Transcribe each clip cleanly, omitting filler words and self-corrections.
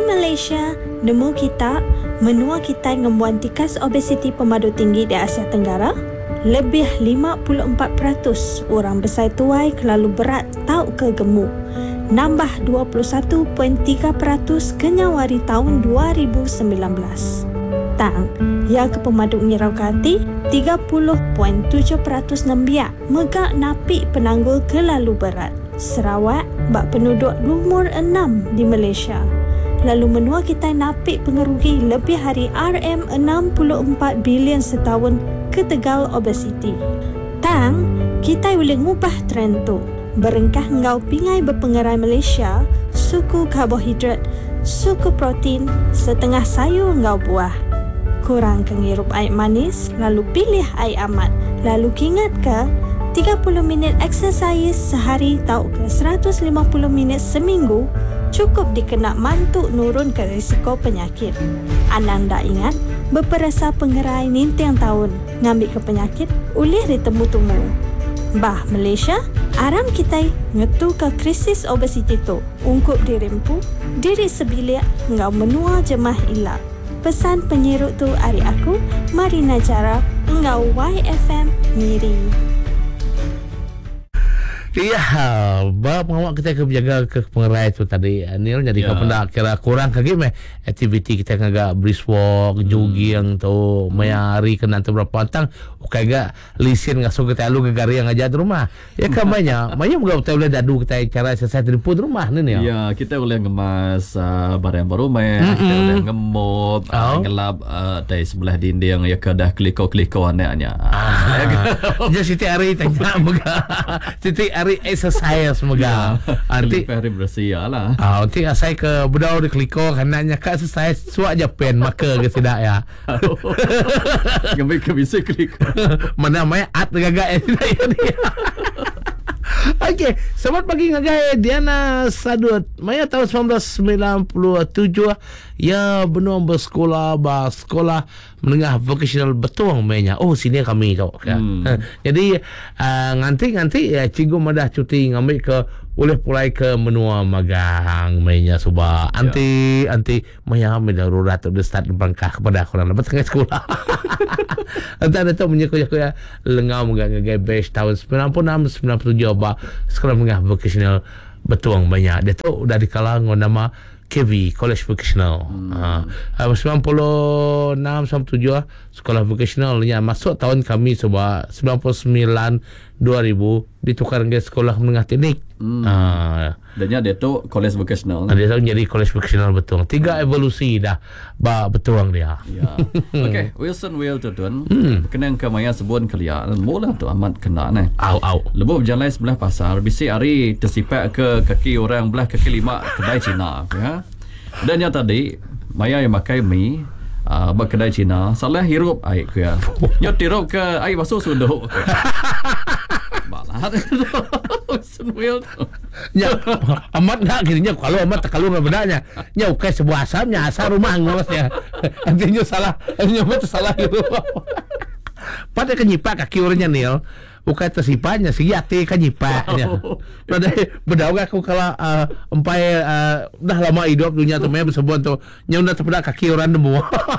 Malaysia nemu kita menua kita ngembuan tikas obesiti pemadu tinggi di Asia Tenggara. Lebih 54% orang besar tuai kelalu berat tau ke gemuk. Nambah 21.3% kenyawari tahun 2019. Tang, yang ke pemadu ngirau kati 30.7% nembiak megak napi penanggul kelalu berat. Sarawak bak penduduk umur 6 di Malaysia. Lalu menua kita napi pengerugi lebih hari RM64 bilion setahun ke tegal obesiti. Tang, kita boleh ngubah trend tu. Berengkah ngau pingai berpengerai Malaysia, suku karbohidrat, suku protein, setengah sayur ngau buah. Kurang kengirup air manis, lalu pilih air amat. Lalu ingat ke 30 minit exercise sehari tau ke 150 minit seminggu cukup dikenak mantuk nurun ke risiko penyakit. Ananda ingat, berperasa pengerai ninteng tahun ngambil ke penyakit ulih ditemu-temu. Bah Malaysia, aram kita ngetu ke krisis obesiti tu. Ungkup dirimpu, diri sebilik ngau menua jemah ilak. Pesan penyirut tu hari aku, Marina Jara, ngau YFM Miri. Ya, pengawak kita ke menjaga ke pengerai tu tadi Nil, jadi kau pernah kira kurang kaki aktiviti kita agak brisk walk, jogging tu maya hari kena tu berapa antang kagak lisin ngasuh kita alu gegari yang aja di rumah. Ya kan banyak juga kita boleh dadu kita cara selesai di rumah ni. Ya, kita boleh ngemas barang baru kita boleh ngemop, ngelap dari sebelah dinding ya kedah kliko-kliko anaknya. Jadi siti hari tanya moga. Siti hari exercise moga. Nanti hari bersih lah. Nanti saya ke bedau di kliko kanannya kak exercise suak Japan maka ke tidak ya. Ngambil ke bisa kliko. Mana maya at gagak tidak ya. Okey, selamat pagi ngagai Diana Sadut. Maya tahun 1997 ya benua bersekolah sekolah menengah vocational Betuang mainnya. Oh, sini kami tu. Jadi nganti ya cikgu madah cuti ngambil ke boleh pulai ke menua magang mainnya suba. Anti maya darurat tu start berangkah kepada korang lepas tengah sekolah. Entah tu menyekolah lengau ngagai batch tahun 96 97 ba sekolah menengah vocational Betuang banyak. Dia tu udah dikalang nama KV College Vocational. 96 97 sekolah vocational masuk tahun kami sebab 99 2000 ditukar dengan sekolah menengah teknik. Danya dia tu College Vocational. Dia tu jadi College Vocational Betuang. 3 evolusi dah Betuang dia. Ya. Okey, Wilson Will tu tuan. Kena ke maya sebun kelia. Mula tu amat kena ni. Au. Lepas berjalan sebelah pasar, bisi hari tersipak ke kaki orang belah kaki 5 kedai Cina, ya. Dan yang tadi maya yang makai mi kedai Cina salah hirup air ke ya. Yo tirup ke air basuh sunduk. Balah. Will tu. Ya, amat nak kirinya kalau nggak bedanya. Nya ukai sebuah asamnya asal rumah ngosnya. Artinya salah, nyamut salah itu. Pada kenyipak kaki orangnya Nil. Bukan tersipanya si yate kan nyipaknya. Pada bedau aku kalau empai dah lama hidup dunia tu memang sebuah tu nyunda terpedak kaki orang demu.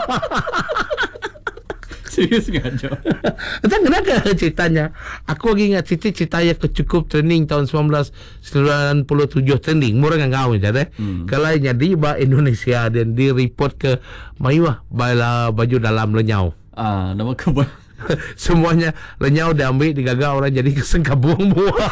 Serius ngajo. Entah kenapa ceritanya. Aku lagi ingat cerita-ceritanya kecukup training tahun 1997 training. Murah ngau jadi. Kalau jadi ba Indonesia dan di report ke Mayuah bala baju dalam lenyau. Nama kebun. Semuanya lenyau diambil digagak orang jadi kesengkabung buah.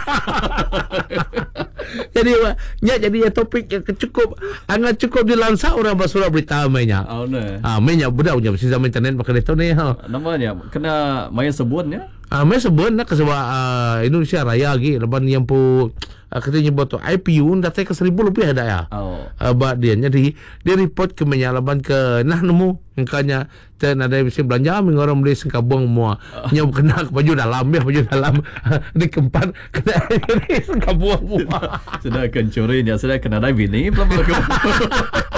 Jadi topik yang cukup angat cukup dilansak orang basura berita mainnya. Mainnya budak punya mesti zaman internet pakai itu ni. Namanya kena main sebutnya. Main sebut nak sebab Indonesia Raya lagi lepas yang pu katanya buat tu IPU datang ke 1,000 lebih ada ya. Abad dia jadi dia report ke menyalaban ke nemu angkanya dan ada mesti belanja orang beli sengkabung semua. Nya kena baju dalam di keempat kena sengkabung semua. Sudah kencurinya sudah kena dah bini belum.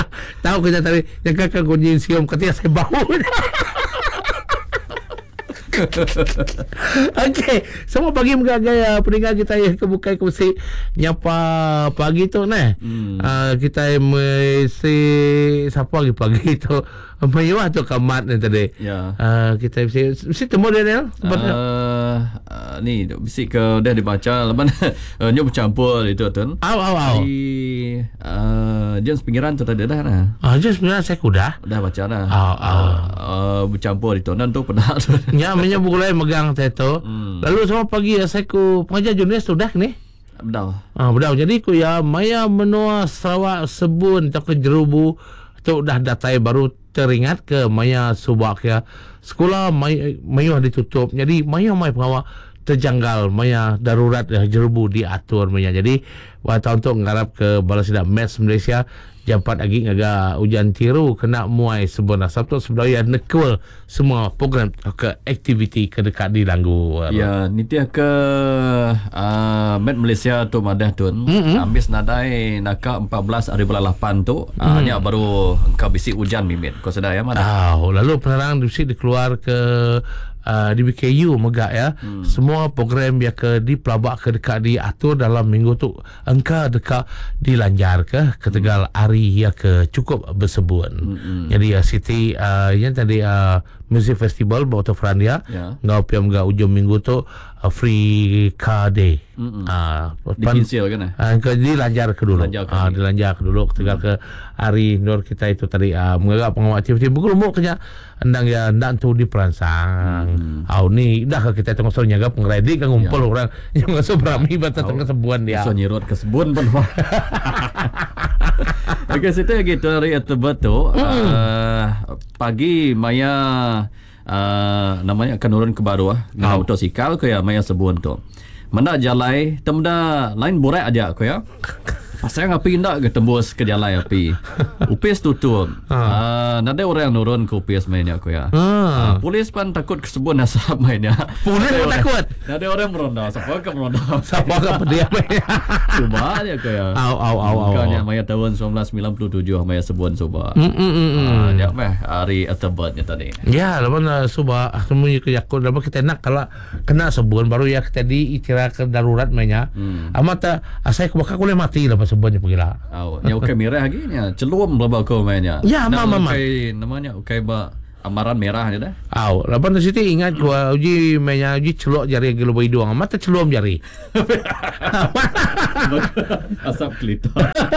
Tahu kita tadi yang kakak kunci siom katanya saya bau. Okey, semua pagi gaya pendengar kita yang kebukai kursi nyapa pagi tu nah. Kita mesti siapa lagi pagi tu? Mayuah tu kamat ni tadi. Ya. Kita mesti temu Daniel. Ni bisi ke dah dibaca lepas nyok bercampur itu tu. Aw. Di jenis pinggiran tu tadi dah nah. Jenis pinggiran saya kuda. Dah baca dah. Bercampur itu dan tu pernah tu. Ya, punya buku lain megang teto. Lalu semua pagi saya ku pengajar junior sudah ni. Betul. Jadi ku ya maya menua Sarawak Sebun atau ke Jerubu tu dah datai baru teringat ke maya subak ya. Sekolah maya ditutup. Jadi maya pengawal terjanggal maya darurat Jerubu diatur maya. Jadi waktu untuk ngarap ke Balai Sidang Mes Malaysia jampat lagi ngaga hujan tiru kena muai sebenar Sabtu sebenarnya nekul semua program ke aktiviti ke dekat di Langgu. Ya, ni dia ke Met Malaysia tu madah tu. Habis nadai naka 14 hari bulan 8 tu nya baru engkau bisik hujan mimit. Kau sedar ya madah. Lalu penerang bisik dikeluar ke di BKU megak ya. Semua program yang ke di pelabak ke dekat diatur dalam minggu tu engkau dekat dilanjar ke Tegal hari ya ke cukup bersebun. Jadi Siti yang tadi Music Festival Bauta Frandia ngau piam ga ujung minggu tu free car day. Di pensil kan ke dilanjar ke dulu. Dilanjar ke dulu Tegal ke hari Nur kita itu tadi mengagak pengawal aktiviti bergelumuk kenya endang ya ndak tu diperansang. Ni dah kita tengok soalnya nyaga pengredi kan ngumpul orang yang ngasuh berami bata tengah sebuan dia. So nyirot ke sebun pun. Okey, situ gitu hari October tu pagi maya namanya akan turun ke baru dengan motosikal ke ya maya sebun tu. Mana jalai temda lain borak aja ko ya. Pasal ngapi ndak ke tembus ke jalan api. Upis tutup. Nada orang nurun ke upis mainnya ko ya. Polis pun takut kesebut nasab mainnya. Polis pun takut. Nada orang meronda. Siapa ke meronda? Siapa ke pedia mainnya. Cuba aja ko ya. Makanya maya tahun 1997 maya sebun coba. Ya meh hari October tadi. Ya, lepas coba semuanya ke yakut lepas kita nak kalau kena sebun baru ya kita diikira ke darurat mainnya. Amat saya bakal boleh mati lepas sebenarnya pergilah. Yang ukai merah lagi ni celum belaba kau mainnya. Ya, mama. Namanya ukai ba amaran merah je dah. Lepas tu Siti ingat gua uji mainnya uji celok jari gelo hidung. Mata celum jari. Asap kelita.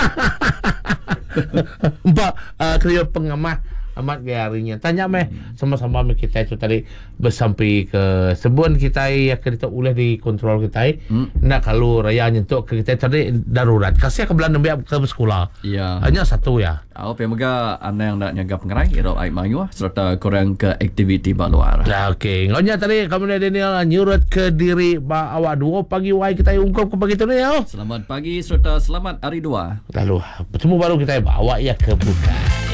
Mbak kerja pengamah amat gaya harinya. Tanya sama-sama kita itu tadi bersampai ke sebun kita ya kita boleh dikontrol kita. Nak kalau raya nyentuk ke kita tadi darurat. Kasih ke Belanda biar ke sekolah. Ya. Hanya satu ya. Pemaga anda yang nak nyaga pengerai irau air mayu serta korang ke aktiviti bak luar. Okey. Ngonya tadi kami Daniel nyurut ke diri ba awak 2 pagi wai kita ungkap ke pagi tu ni. Selamat pagi serta selamat hari 2. Lalu bertemu baru kita awak ya ke bukan.